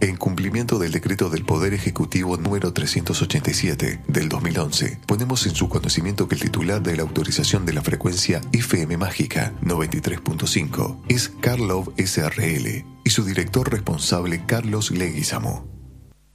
En cumplimiento del decreto del Poder Ejecutivo número 387 del 2011, ponemos en su conocimiento que el titular de la autorización de la frecuencia FM Mágica 93.5 es Karlov SRL y su director responsable Carlos Leguizamo.